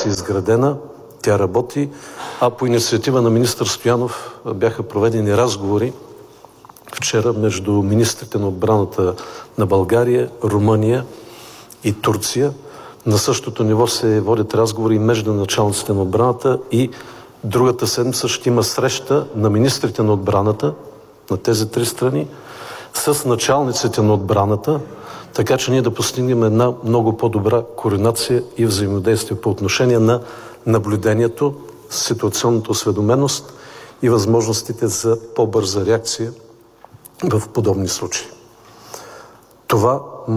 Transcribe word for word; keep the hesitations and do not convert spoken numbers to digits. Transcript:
си изградена, тя работи, а по инициатива на министър Стоянов бяха проведени разговори вчера между министрите на отбраната на България, Румъния и Турция. На същото ниво се водят разговори между началниците на отбраната и другата седмица ще има среща на министрите на отбраната на тези три страни с началниците на отбраната, така че ние да постигнем една много по-добра координация и взаимодействие по отношение на наблюдението, ситуационната осведоменост и възможностите за по-бърза реакция в подобни случаи. Това